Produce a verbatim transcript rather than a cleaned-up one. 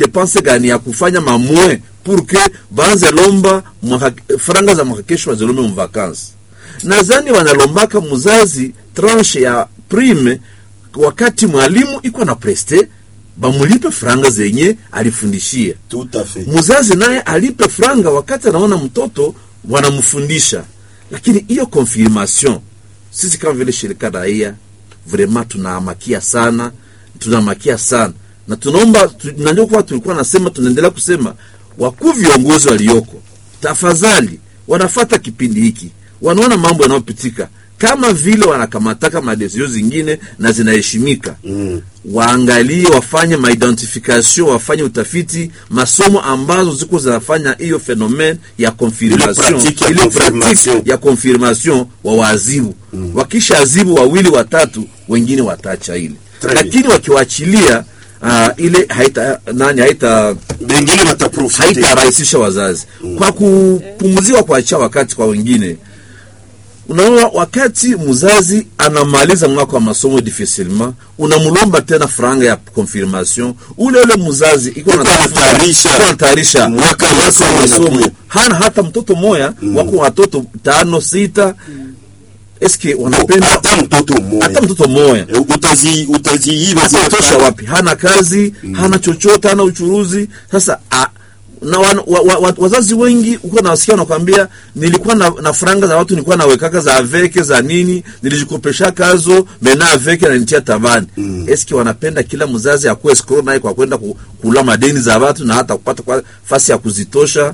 depense gani ya kufanya mamwe pour que banze lomba mwaka, franga za mwaka kesho wazilombe mvakansi. Nadhani wanalombaka mzazi tranche ya prime wakati mwalimu iko na preste bamulipe franga zenye alifundishia. Tout à fait. Mzazi naye alipe franga wakati anaona mtoto wanamfundisha. Lakini hiyo confirmation sisi kama vile shirika raia vraiment tunaamakia sana, tunamakia sana. Na tunaomba tunajua kwa tulikuwa nasema tunaendelea kusema wakuu viongozi walioko tafadhali wanafuata kipindi hiki. Wanaona mambo yanayopitika kama vile wanakamataka madesio zingine na zinaheshimika. Mm. Waangalie, wafanye ma identification, wafanye utafiti, masomo ambazo ziko zinafanya hiyo phenomenon ya confirmation, ile pratique ya confirmation wa wazibu. Mm. Wakisha azibu wawili watatu, wengine wataacha ile. Lakini wakiwaachilia uh, ile haita nani haita wengine wataprofit, haitarahisisha wazazi. Mm. Kwa kupumuziwa kuacha wakati kwa wengine. Unaona wakati mzazi anamaliza mwaka wa masomo difficilement, unamulomba tena franga ya confirmation, ule ule mzazi iko na tayarisha kwa tayarisha mwaka wa masomo, hana hata mtoto moya. Mm. Wako watoto tano sita. Mm. Eske wanapenda hata mtoto moya, hata mtoto moya e, utazi utaziiba zinatosha wapi? Hana kazi. Mm. Hana chochote, hana uchuruzi. Sasa a, na wa, wa, wa, wazazi wengi uko nasikia nakwambia nilikuwa na, na franga za watu nilikuwa nawekaka za aveke za nini, nilijikopesha kazo mena aveke na nitia tabani. Mm. Eski wanapenda kila mzazi akuwe scroll naye kwa kwenda kula madeni za watu na hata kupata kwa fasi ya kuzitosha